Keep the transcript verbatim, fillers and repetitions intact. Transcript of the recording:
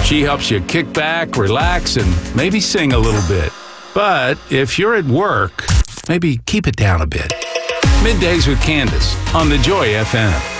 She helps you kick back, relax, and maybe sing a little bit. But if you're at work, maybe keep it down a bit. Middays with Candace on the Joy F M.